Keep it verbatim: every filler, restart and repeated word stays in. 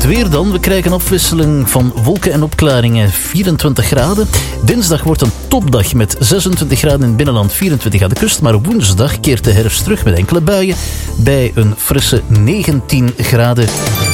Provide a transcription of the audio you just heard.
weer dan. We krijgen een afwisseling van wolken en opklaringen. vierentwintig graden. Dinsdag wordt een topdag met zesentwintig graden in het binnenland, vierentwintig aan de kust. Maar woensdag keert de herfst terug met enkele buien bij een frisse negentien graden.